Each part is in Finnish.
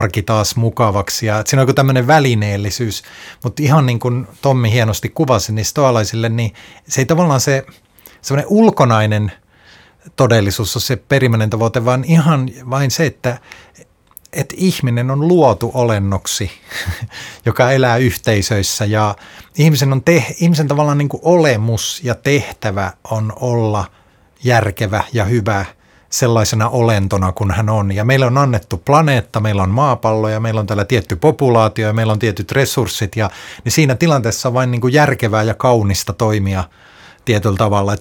arki taas mukavaksi ja siinä on joku tämmöinen välineellisyys, mutta ihan niin kuin Tommi hienosti kuvasi, niin stoalaisille, niin se ei tavallaan se semmoinen ulkonainen todellisuus on se perimmäinen tavoite, vaan ihan vain se, että ihminen on luotu olennoksi, joka elää yhteisöissä ja ihmisen tavallaan niin kuin olemus ja tehtävä on olla järkevä ja hyvä sellaisena olentona kuin hän on. Ja meillä on annettu planeetta, meillä on maapallo ja meillä on täällä tietty populaatio ja meillä on tietyt resurssit ja niin siinä tilanteessa on vain niin kuin järkevää ja kaunista toimia tietyllä tavalla.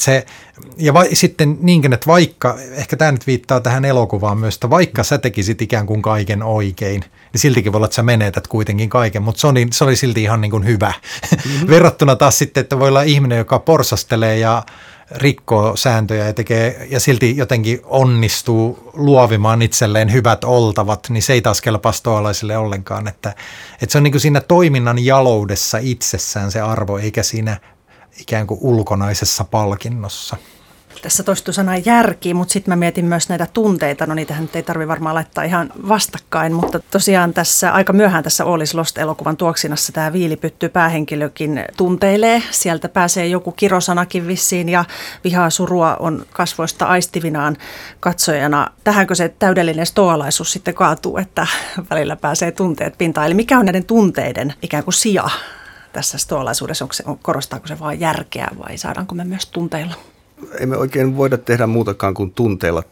Sitten niinkin, että vaikka, ehkä tämä nyt viittaa tähän elokuvaan myös, että vaikka sä tekisit ikään kuin kaiken oikein, niin siltikin voi olla, että sä menetät kuitenkin kaiken, mutta se oli silti ihan niin kuin hyvä. Mm-hmm. Verrattuna taas sitten, että voi olla ihminen, joka porsastelee ja rikkoo sääntöjä ja silti jotenkin onnistuu luovimaan itselleen hyvät oltavat, niin se ei taas kelpaa stoalaisille ollenkaan. Että se on niin kuin siinä toiminnan jaloudessa itsessään se arvo, eikä siinä ikään kuin ulkonaisessa palkinnossa. Tässä toistuu sana järki, mutta sitten mä mietin myös näitä tunteita. No niitähän nyt ei tarvitse varmaan laittaa ihan vastakkain, mutta tosiaan tässä aika myöhään tässä All is Lost-elokuvan tuoksinassa tämä viilipytty päähenkilökin tunteilee. Sieltä pääsee joku kirosanakin vissiin ja vihaa surua on kasvoista aistivinaan katsojana. Tähänkö se täydellinen stoalaisuus sitten kaatuu, että välillä pääsee tunteet pintaan? Eli mikä on näiden tunteiden ikään kuin sija tässä stoalaisuudessa? Korostaako se vain järkeä vai saadaanko me myös tunteilla? Emme oikein voida tehdä muutakaan kuin tunteilla,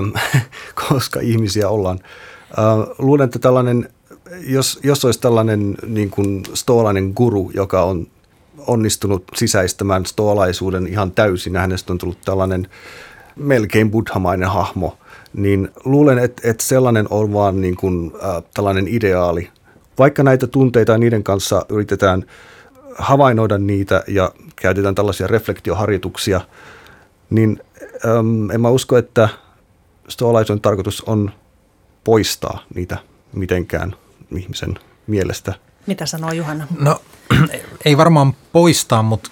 koska ihmisiä ollaan. Luulen, että tällainen, jos olisi tällainen niin kuin stoalainen guru, joka on onnistunut sisäistämään stoalaisuuden ihan täysin, ja hänestä on tullut tällainen melkein buddhamainen hahmo, niin luulen, että sellainen on vaan niin kuin, tällainen ideaali. Vaikka näitä tunteita ja niiden kanssa yritetään havainnoida niitä ja käytetään tällaisia reflektioharjoituksia, niin en mä usko, että stoalaisuuden tarkoitus on poistaa niitä mitenkään ihmisen mielestä. Mitä sanoo Juhana? No ei varmaan poistaa, mutta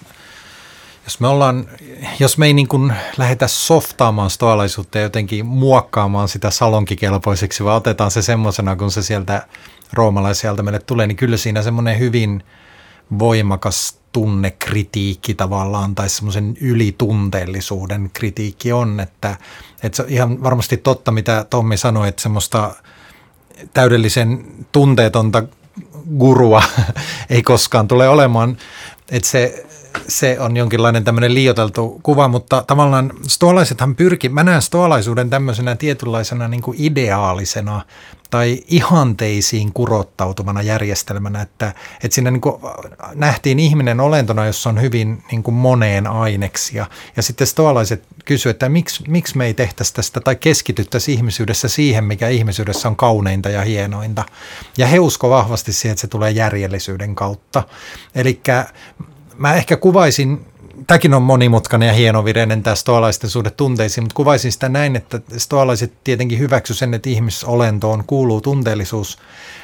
jos me ei niin kuin lähdetä softaamaan stoalaisuutta ja jotenkin muokkaamaan sitä salonkikelpoiseksi, vaan otetaan se semmoisena, kun se sieltä roomalaisialta meille tulee, niin kyllä siinä semmoinen hyvin voimakas tunnekritiikki tavallaan tai semmoisen ylitunteellisuuden kritiikki on, että se on ihan varmasti totta, mitä Tommi sanoi, että semmoista täydellisen tunteetonta gurua ei koskaan tule olemaan, että se on jonkinlainen tämmöinen liioiteltu kuva, mutta tavallaan stoalaisethan mä näen stoalaisuuden tämmöisenä tietynlaisena niin kuin ideaalisena tai ihanteisiin kurottautuvana järjestelmänä, että siinä niin kuin nähtiin ihminen olentona, jossa on hyvin niin kuin moneen aineksia. Ja sitten stoalaiset kysyivät, että miksi me ei tehtäisi tästä tai keskityttäisi ihmisyydessä siihen, mikä ihmisyydessä on kauneinta ja hienointa. Ja he usko vahvasti siihen, että se tulee järjellisyyden kautta. Elikkä mä ehkä kuvaisin, tämäkin on monimutkainen ja hienovireinen tämä stoalaisten suhde tunteisiin, mutta kuvaisin sitä näin, että stoalaiset tietenkin hyväksy sen, että ihmisolentoon kuuluu tunteellisuus,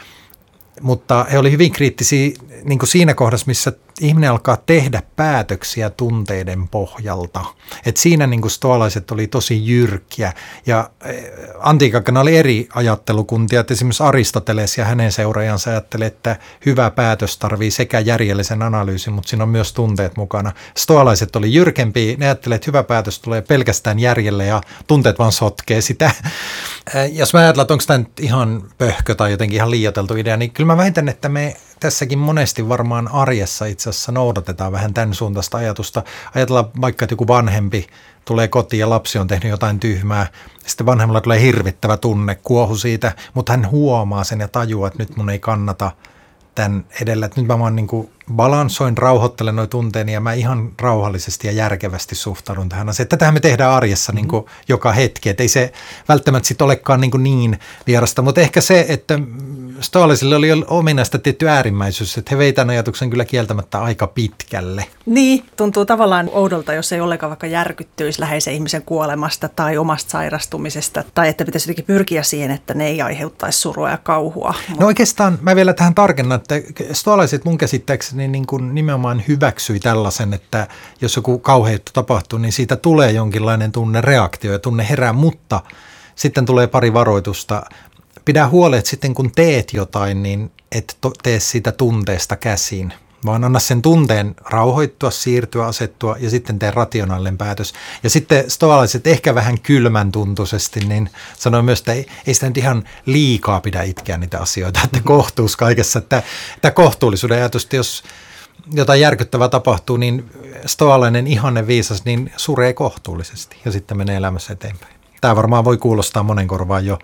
mutta he olivat hyvin kriittisiä niin kuin siinä kohdassa, missä ihminen alkaa tehdä päätöksiä tunteiden pohjalta. Et siinä niin kuin stoalaiset oli tosi jyrkkiä ja antiikan oli eri ajattelukuntia, että esimerkiksi Aristoteles ja hänen seuraajansa ajatteli, että hyvä päätös tarvii sekä järjellisen analyysin, mutta siinä on myös tunteet mukana. Stoalaiset oli jyrkempiä, ne ajattelivat, että hyvä päätös tulee pelkästään järjelle ja tunteet vaan sotkee sitä. Jos mä ajattelen, että onko tämä nyt ihan pöhkö tai jotenkin ihan liioiteltu idea, niin kyllä mä väitän, että me tässäkin monesti varmaan arjessa itse asiassa noudatetaan vähän tämän suuntaista ajatusta. Ajatellaan vaikka, että joku vanhempi tulee kotiin ja lapsi on tehnyt jotain tyhmää. Sitten vanhemmalla tulee hirvittävä tunne, kuohu siitä, mutta hän huomaa sen ja tajuaa, että nyt mun ei kannata tämän edellä. Että nyt mä vaan niin kuin balansoin, rauhoittelen nuo tunteeni ja mä ihan rauhallisesti ja järkevästi suhtaudun tähän asiaan. Tätähän me tehdään arjessa niin kuin joka hetki, että ei se välttämättä sit olekaan niin vierasta, mutta ehkä se, että stoalaisille oli ominaista tietty äärimmäisyys, että he vei tämän ajatuksen kyllä kieltämättä aika pitkälle. Niin, tuntuu tavallaan oudolta, jos ei ollenkaan vaikka järkyttyisi läheisen ihmisen kuolemasta tai omasta sairastumisesta, tai että pitäisi jotenkin pyrkiä siihen, että ne ei aiheuttaisi surua ja kauhua. No oikeastaan mä vielä tähän tarkennan, että stoalaiset mun käsittääkseni niin kuin nimenomaan hyväksyi tällaisen, että jos joku kauhea juttu tapahtuu, niin siitä tulee jonkinlainen tunnereaktio ja tunne herää, mutta sitten tulee pari varoitusta. pidä huoli, että sitten kun teet jotain, niin et tee siitä tunteesta käsin, vaan anna sen tunteen rauhoittua, siirtyä, asettua ja sitten tee rationaalinen päätös. Ja sitten stoalaiset ehkä vähän kylmän tuntuisesti, niin sanoo myös, että ei sitä nyt ihan liikaa pidä itkeä niitä asioita, että kohtuus kaikessa, että kohtuullisuuden ajatusta, jos jotain järkyttävää tapahtuu, niin stoalainen ihanne viisas, niin suree kohtuullisesti ja sitten menee elämässä eteenpäin. Tämä varmaan voi kuulostaa monen korvaan jo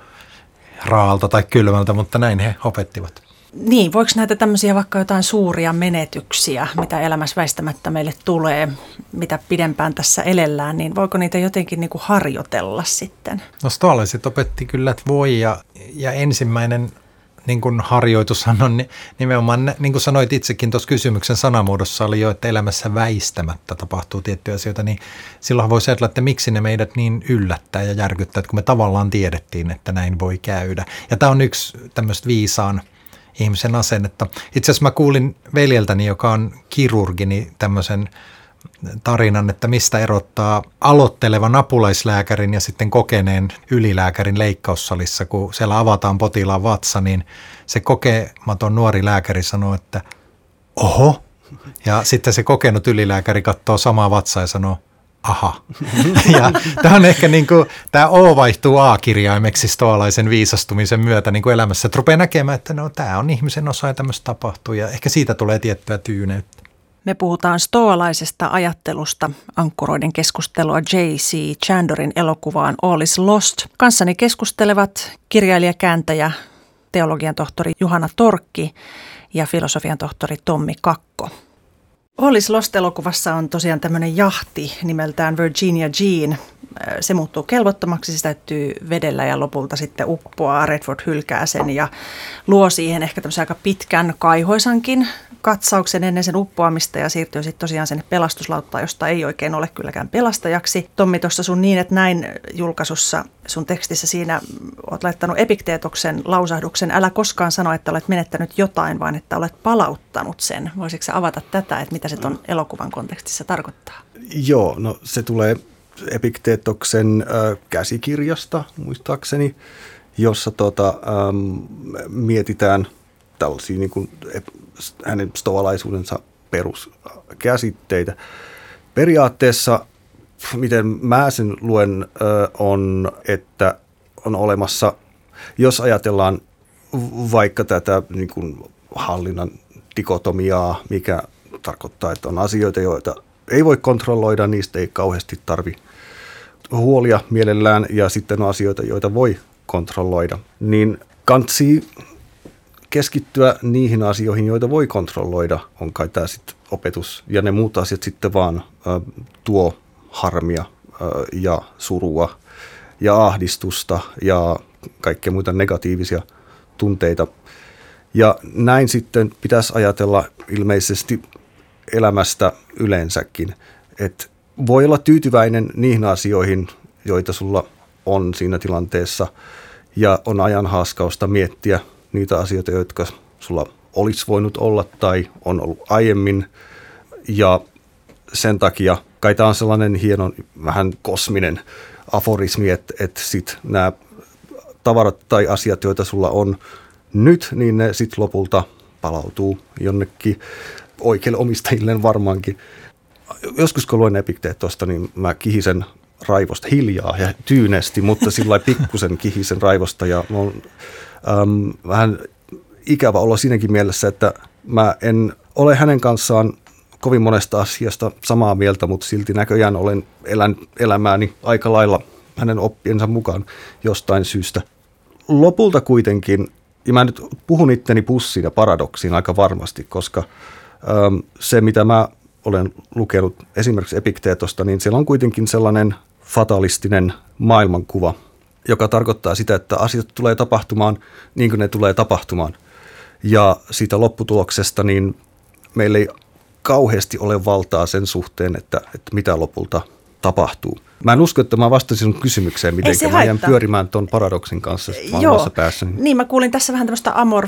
raalta tai kylmältä, mutta näin he opettivat. Niin, voiko näitä tämmöisiä vaikka jotain suuria menetyksiä, mitä elämässä väistämättä meille tulee, mitä pidempään tässä elellään, niin voiko niitä jotenkin niin kuin harjoitella sitten? No stoalaiset opetti kyllä, että voi ja ensimmäinen niin kuin harjoitushan on nimenomaan, niin kuin sanoit itsekin tuossa kysymyksen sanamuodossa oli jo, että elämässä väistämättä tapahtuu tiettyjä asioita, niin silloin voisi ajatella, että miksi ne meidät niin yllättää ja järkyttää, että kun me tavallaan tiedettiin, että näin voi käydä. Ja tämä on yksi tämmöistä viisaan ihmisen asennetta. Itse asiassa mä kuulin veljeltäni, joka on kirurgi, niin tämmöisen tarinan, että mistä erottaa aloittelevan apulaislääkärin ja sitten kokeneen ylilääkärin leikkaussalissa, kun siellä avataan potilaan vatsa, niin se kokematon nuori lääkäri sanoo, että oho, ja sitten se kokenut ylilääkäri katsoo samaa vatsaa ja sanoo, aha. Ja tämä on ehkä niin kuin, tämä O vaihtuu A-kirjaimeksi stoalaisen viisastumisen myötä niin kuin elämässä, että rupeaa näkemään, että no tämä on ihmisen osa ja tämmöistä tapahtuu ja ehkä siitä tulee tiettyä tyyneyttä. Me puhutaan stoalaisesta ajattelusta, ankkuroiden keskustelua J.C. Chandorin elokuvaan All is Lost. Kanssani keskustelevat kirjailija, kääntäjä, teologian tohtori Juhana Torkki ja filosofian tohtori Tommi Kakko. All is Lost-elokuvassa on tosiaan tämmöinen jahti nimeltään Virginia Jean. Se muuttuu kelvottomaksi, se täytyy vedellä ja lopulta sitten uppoaa. Redford hylkää sen ja luo siihen ehkä tämmöisen aika pitkän kaihoisankin katsauksen ennen sen uppoamista ja siirtyy sitten tosiaan sinne pelastuslauttaan, josta ei oikein ole kylläkään pelastajaksi. Tommi, tuossa sun Niin, että näin julkaisussa sun tekstissä siinä olet laittanut Epikteetoksen lausahduksen, älä koskaan sano, että olet menettänyt jotain, vaan että olet palauttanut sen. Voisitko sä avata tätä, että mitä se ton elokuvan kontekstissa tarkoittaa? Joo, no se tulee Epikteetoksen käsikirjasta muistaakseni, jossa mietitään tällaisia niin kuin hänen stoalaisuudensa peruskäsitteitä. Periaatteessa, miten mä sen luen, on, että on olemassa, jos ajatellaan vaikka tätä niin kuin hallinnan dikotomiaa, mikä tarkoittaa, että on asioita, joita ei voi kontrolloida, niistä ei kauheasti tarvitse huolia mielellään, ja sitten on asioita, joita voi kontrolloida, niin kantsii keskittyä niihin asioihin, joita voi kontrolloida, on kai tämä sitten opetus, ja ne muut asiat sitten vaan tuo harmia ja surua ja ahdistusta ja kaikkea muita negatiivisia tunteita. Ja näin sitten pitäisi ajatella ilmeisesti elämästä yleensäkin, että voi olla tyytyväinen niihin asioihin, joita sulla on siinä tilanteessa, ja on ajan haaskausta miettiä niitä asioita, jotka sulla olisi voinut olla tai on ollut aiemmin, ja sen takia kai tämä on sellainen hieno, vähän kosminen aforismi, että sit nämä tavarat tai asiat, joita sulla on nyt, niin ne sitten lopulta palautuu jonnekin oikeille omistajilleen varmaankin. Joskus kun luen Epikteetosta, niin mä kihisen raivosta hiljaa ja tyynesti, mutta sillä pikkusen kihisen raivosta, ja on vähän ikävä olla siinäkin mielessä, että mä en ole hänen kanssaan kovin monesta asiasta samaa mieltä, mutta silti näköjään olen elämääni aika lailla hänen oppiensa mukaan jostain syystä. Lopulta kuitenkin, ja mä nyt puhun itteni pussiin ja paradoksiin aika varmasti, koska se mitä mä olen lukenut esimerkiksi Epikteetosta, niin siellä on kuitenkin sellainen fatalistinen maailmankuva, joka tarkoittaa sitä, että asiat tulee tapahtumaan niin kuin ne tulee tapahtumaan. Ja siitä lopputuloksesta niin meillä ei kauheasti ole valtaa sen suhteen, että mitä lopulta tapahtuu. Mä en usko, että mä vastasin sun kysymykseen, miten mä jään pyörimään ton paradoksin kanssa omassa päässäni. Niin, mä kuulin tässä vähän tämmöistä amor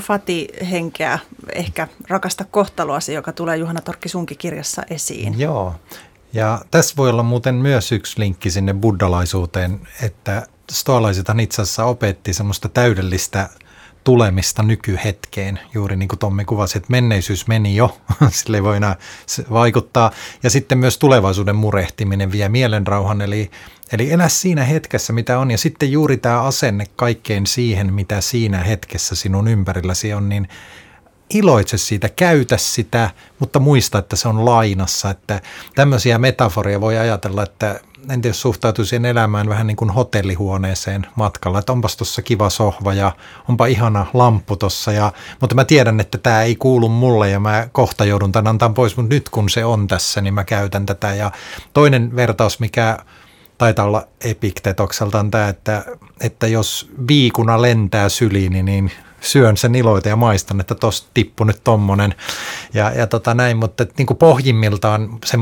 fati-henkeä, ehkä rakasta kohtaloasi, joka tulee Juhana Torkki sunkin kirjassa esiin. Joo, Ja tässä voi olla muuten myös yksi linkki sinne buddhalaisuuteen, että stoalaisethan itse asiassa opetti semmoista täydellistä tulemista nykyhetkeen, juuri niin kuin Tommi kuvasi, että menneisyys meni jo, sille ei voi enää vaikuttaa. Ja sitten myös tulevaisuuden murehtiminen vie mielenrauhan, eli elä siinä hetkessä, mitä on. Ja sitten juuri tämä asenne kaikkeen siihen, mitä siinä hetkessä sinun ympärilläsi on, niin iloitse siitä, käytä sitä, mutta muista, että se on lainassa. Että tämmöisiä metaforia voi ajatella, että en tiedä, suhtautuisin elämään vähän niin kuin hotellihuoneeseen matkalla, että onpas tuossa kiva sohva ja onpa ihana lamppu tuossa, mutta mä tiedän, että tämä ei kuulu mulle ja mä kohta joudun tämän antaa pois, mutta nyt kun se on tässä, niin mä käytän tätä. Ja toinen vertaus, mikä taitaa olla Epiktetokselta on tämä, että jos viikuna lentää syliini, niin syön sen iloita ja maistan, että tosta tippui nyt tommonen ja näin, mutta niin kuin pohjimmiltaan se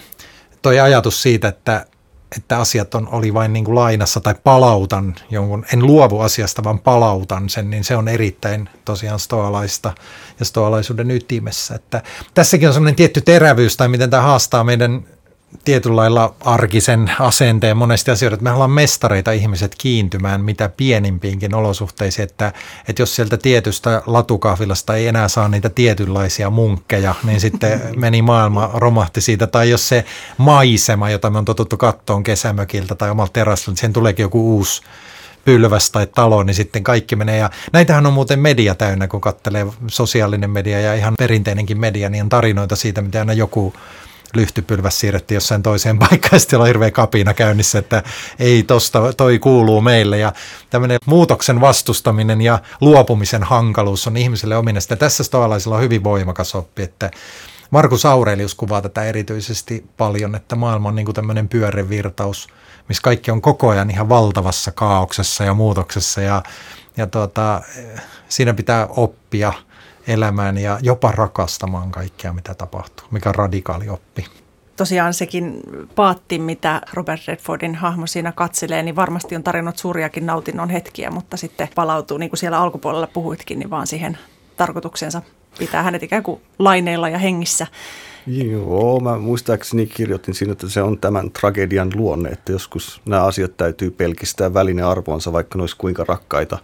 toi ajatus siitä, että asiat oli vain niin kuin lainassa tai palautan jonkun, en luovu asiasta, vaan palautan sen, niin se on erittäin tosiaan stoalaista ja stoalaisuuden ytimessä. Että tässäkin on semmoinen tietty terävyys tai miten tämä haastaa meidän tietyllä lailla arkisen asenteen monesti asioita, että me ollaan mestareita ihmiset kiintymään mitä pienimpiinkin olosuhteisiin, että jos sieltä tietystä latukahvilasta ei enää saa niitä tietynlaisia munkkeja, niin sitten meni maailma, romahti siitä, tai jos se maisema, jota me on totuttu kattoon kesämökiltä tai omalta terassilta, niin siihen tuleekin joku uusi pylväs tai talo, niin sitten kaikki menee. Ja näitähän on muuten media täynnä, kun katselee sosiaalinen media ja ihan perinteinenkin media, niin on tarinoita siitä, miten aina joku lyhtypylväs siirrettiin jossain toiseen paikkaan, ja sitten on hirveä kapina käynnissä, että ei tosta, toi kuuluu meille. Ja tämmöinen muutoksen vastustaminen ja luopumisen hankaluus on ihmiselle ominaista. Tässä stoalaisilla on hyvin voimakas oppi, että Markus Aurelius kuvaa tätä erityisesti paljon, että maailma on niin kuin tämmöinen pyörevirtaus, missä kaikki on koko ajan ihan valtavassa kaauksessa ja muutoksessa, ja siinä pitää oppia elämään ja jopa rakastamaan kaikkea, mitä tapahtuu, mikä on radikaali oppi. Tosiaan sekin paatti, mitä Robert Redfordin hahmo siinä katselee, niin varmasti on tarjonnut suuriakin nautinnon hetkiä, mutta sitten palautuu, niin kuin siellä alkupuolella puhuitkin, niin vaan siihen tarkoituksensa pitää hänet ikään kuin laineilla ja hengissä. Joo, mä muistaakseni kirjoitin siinä, että se on tämän tragedian luonne, että joskus nämä asiat täytyy pelkistää välinearvoonsa, vaikka ne olisi kuinka rakkaita.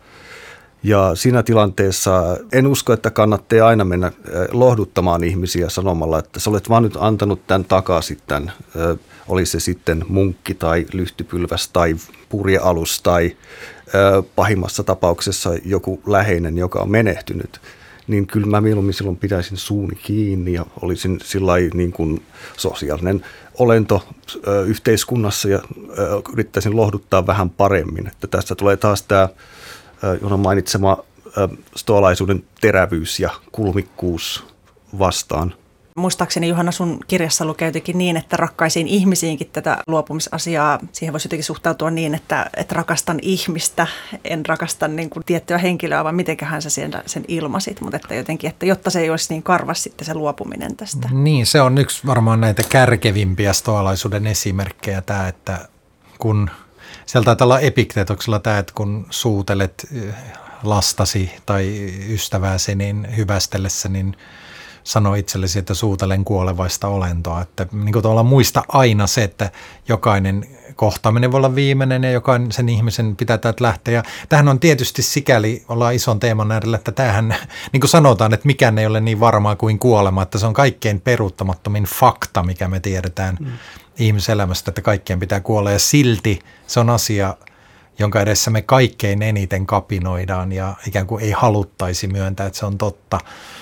Ja siinä tilanteessa en usko, että kannattaa aina mennä lohduttamaan ihmisiä sanomalla, että sä olet vaan nyt antanut tämän takaisin tämän, oli se sitten munkki tai lyhtypylväs tai purjealus tai pahimmassa tapauksessa joku läheinen, joka on menehtynyt. Niin kyllä mä mieluummin silloin pitäisin suuni kiinni ja olisin sillai niin kuin sosiaalinen olento yhteiskunnassa ja yrittäisin lohduttaa vähän paremmin. Että tästä tulee taas tämä Jonan mainitsema stoalaisuuden terävyys ja kulmikkuus vastaan. Muistaakseni Johanna sun kirjassa lukee jotenkin niin, että rakkaisiin ihmisiinkin tätä luopumisasiaa, siihen voisi jotenkin suhtautua niin, että rakastan ihmistä, en rakasta niin kuin tiettyä henkilöä, vaan mitenköhän sä sen ilmasit, mutta että jotenkin, että jotta se ei olisi niin karvas sitten se luopuminen tästä. Niin, se on yksi varmaan näitä kärkevimpiä stoalaisuuden esimerkkejä tämä, että kun sieltä taitaa olla Epiktetoksella tämä, että kun suutelet lastasi tai ystävääsi niin hyvästellessä, niin sano itsellesi, että suutelen kuolevaista olentoa. Että niin kuin muista aina se, että jokainen kohtaaminen voi olla viimeinen ja jokainen sen ihmisen pitää täältä lähteä. Ja tämähän on tietysti sikäli, ollaan ison teeman äärellä, että tämähän, niin kuin sanotaan, että mikään ei ole niin varmaa kuin kuolema, että se on kaikkein peruuttamattomin fakta, mikä me tiedetään ihmiselämästä, että kaikkien pitää kuolla. Ja silti se on asia, jonka edessä me kaikkein eniten kapinoidaan ja ikään kuin ei haluttaisi myöntää, että se on totta.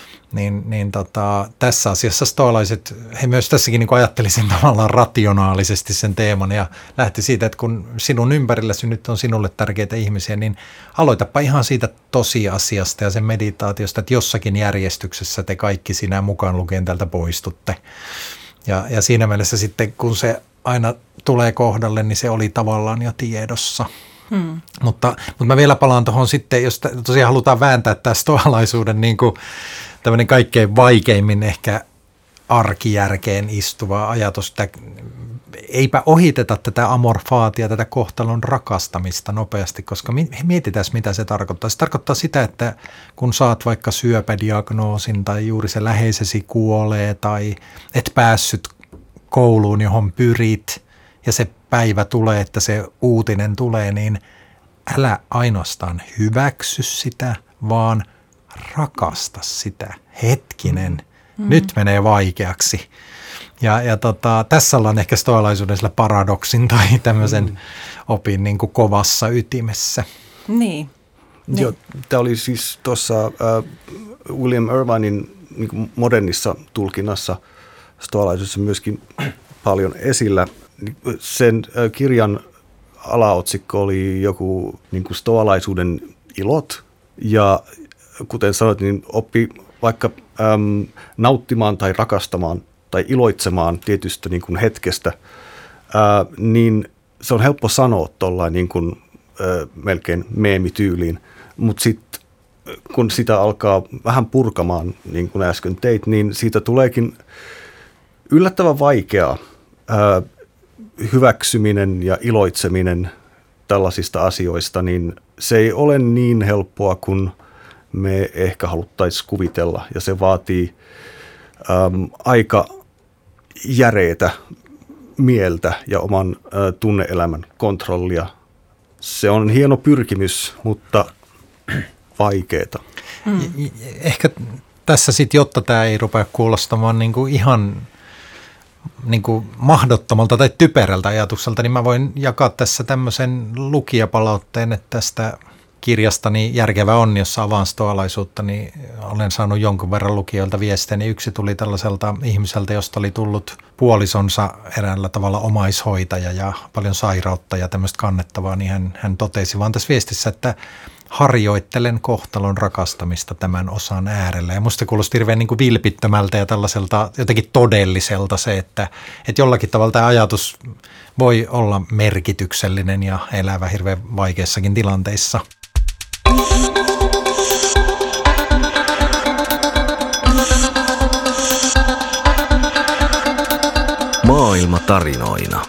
Tässä asiassa stoalaiset, he myös tässäkin niin ajattelisin tavallaan rationaalisesti sen teeman ja lähti siitä, että kun sinun ympärilläsi nyt on sinulle tärkeitä ihmisiä, niin aloitapa ihan siitä tosiasiasta ja sen meditaatiosta, että jossakin järjestyksessä te kaikki sinä mukaan lukien tältä poistutte. Ja siinä mielessä sitten, kun se aina tulee kohdalle, niin se oli tavallaan jo tiedossa. Mutta mä vielä palaan tuohon sitten, jos tosiaan halutaan vääntää tämä stoalaisuuden niin kuin tämmöinen kaikkein vaikeimmin ehkä arkijärkeen istuva ajatus, että eipä ohiteta tätä amorfaatia, tätä kohtalon rakastamista nopeasti, koska mietitään, mitä se tarkoittaa. Se tarkoittaa sitä, että kun saat vaikka syöpädiagnoosin tai juuri se läheisesi kuolee tai et päässyt kouluun, johon pyrit ja se päivä tulee, että se uutinen tulee, niin älä ainoastaan hyväksy sitä, vaan rakasta sitä. Hetkinen, nyt menee vaikeaksi. Ja tässä ollaan ehkä stoalaisuudessa paradoksin tai tämmöisen opin niin kuin kovassa ytimessä. Niin. Joo, tämä oli siis tuossa William Irvinin niin modernissa tulkinnassa stoalaisuudessa myöskin paljon esillä. Sen kirjan alaotsikko oli joku niin kuin stoalaisuuden ilot, ja kuten sanoit, niin oppi vaikka nauttimaan tai rakastamaan tai iloitsemaan tietystä niin kuin hetkestä, niin se on helppo sanoa tuollain niin kuin melkein meemityyliin, mutta sitten kun sitä alkaa vähän purkamaan, niin kuin äsken teit, niin siitä tuleekin yllättävän vaikeaa hyväksyminen ja iloitseminen tällaisista asioista, niin se ei ole niin helppoa kuin me ehkä haluttaisiin kuvitella, ja se vaatii aika järeetä mieltä ja oman tunne-elämän kontrollia. Se on hieno pyrkimys, mutta vaikeeta. Ehkä tässä sitten, jotta tämä ei rupea kuulostamaan niinku ihan niinku mahdottomalta tai typerältä ajatukselta, niin mä voin jakaa tässä tämmöisen lukijapalautteen, että tästä kirjastani Järkevä onni, jossa avaan stoalaisuutta, niin olen saanut jonkun verran lukijoilta viestejä. Niin yksi tuli tällaiselta ihmiseltä, josta oli tullut puolisonsa eräällä tavalla omaishoitaja ja paljon sairautta ja tämmöistä kannettavaa, niin hän totesi vaan tässä viestissä, että harjoittelen kohtalon rakastamista tämän osan äärellä. Ja musta kuulosti hirveän niin kuin vilpittömältä ja tällaiselta jotenkin todelliselta se, että jollakin tavalla tämä ajatus voi olla merkityksellinen ja elävä hirveän vaikeissakin tilanteissa. Maailma tarinoina.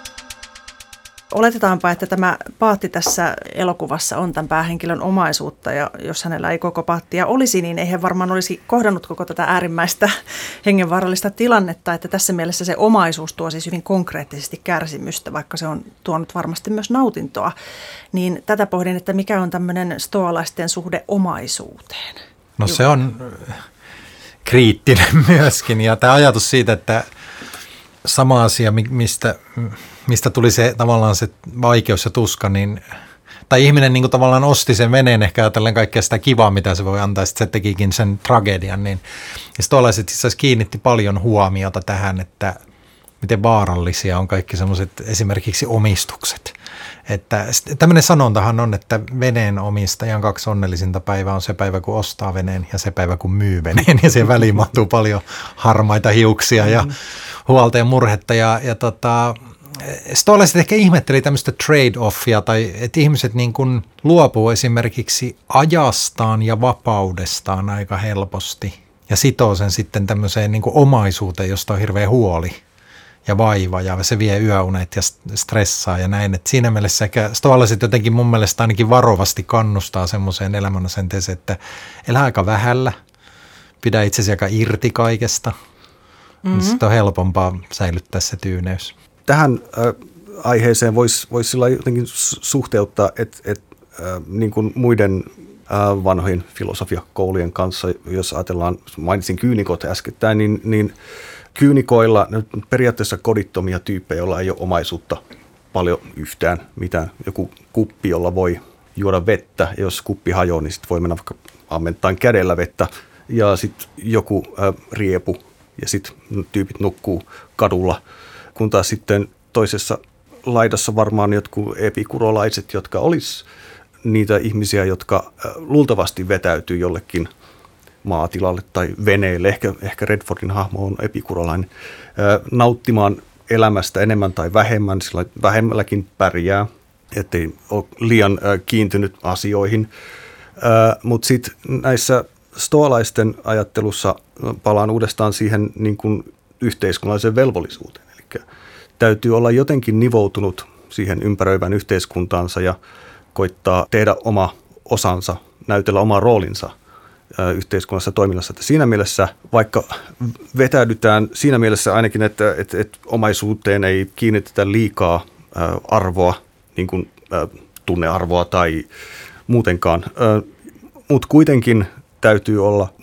Oletetaanpa, että tämä paatti tässä elokuvassa on tämän päähenkilön omaisuutta, ja jos hänellä ei koko paattia olisi, niin eihän varmaan olisi kohdannut koko tätä äärimmäistä hengenvaarallista tilannetta, että tässä mielessä se omaisuus tuo siis hyvin konkreettisesti kärsimystä, vaikka se on tuonut varmasti myös nautintoa. Niin tätä pohdin, että mikä on tämmöinen stoalaisten suhde omaisuuteen? No se on kriittinen myöskin, ja tämä ajatus siitä, että sama asia, mistä tuli se tavallaan se vaikeus ja tuska, niin, tai ihminen niin kuin tavallaan osti sen veneen ehkä ajatellen kaikkea sitä kivaa, mitä se voi antaa, sitten se tekikin sen tragedian, niin stoalaiset itse asiassa kiinnitti paljon huomiota tähän, että miten vaarallisia on kaikki semmoiset esimerkiksi omistukset. Että tämmöinen sanontahan on, että veneen omistajan 2 onnellisinta päivää on se päivä, kun ostaa veneen ja se päivä, kun myy veneen. Ja siihen väliin mahtuu paljon harmaita hiuksia ja huolta ja murhetta. Stoalaiset ehkä ihmetteli tämmöistä trade-offia, tai että ihmiset niin kuin luopuu esimerkiksi ajastaan ja vapaudestaan aika helposti ja sitoo sen sitten tämmöiseen niin kuin omaisuuteen, josta on hirveä huoli ja vaiva, ja se vie yöunet ja stressaa ja näin. Et siinä mielessä ehkä stoalaiset jotenkin mun mielestä ainakin varovasti kannustaa semmoiseen elämänasenteeseen, että elä aika vähällä, pidä itsesi aika irti kaikesta. Sitten on helpompaa säilyttää se tyyneys. Tähän aiheeseen voisi sillä jotenkin suhteuttaa, että niin kuin muiden vanhojen filosofiakoulujen kanssa, jos ajatellaan, mainitsin kyynikot äskettäin, niin kyynikoilla periaatteessa kodittomia tyyppejä, joilla ei ole omaisuutta paljon yhtään mitään. Joku kuppi, jolla voi juoda vettä, ja jos kuppi hajoaa, niin sitten voi mennä vaikka ammentain kädellä vettä, ja sitten joku riepu, ja sitten tyypit nukkuu kadulla, kun taas sitten toisessa laidassa varmaan jotkut epikurolaiset, jotka olisi niitä ihmisiä, jotka luultavasti vetäytyy jollekin maatilalle tai veneelle, ehkä Redfordin hahmo on epikurolainen, nauttimaan elämästä enemmän tai vähemmän, sillä vähemmälläkin pärjää, ettei ole liian kiintynyt asioihin. Mutta sitten näissä stoalaisten ajattelussa palaan uudestaan siihen niin kuin yhteiskunnalliseen velvollisuuteen. Eli täytyy olla jotenkin nivoutunut siihen ympäröivään yhteiskuntaansa ja koittaa tehdä oma osansa, näytellä oma roolinsa yhteiskunnassa toiminnassa. Että siinä mielessä, vaikka vetäydytään siinä mielessä ainakin, että omaisuuteen ei kiinnitetä liikaa arvoa, niin kuin tunnearvoa tai muutenkaan, mutta kuitenkin täytyy olla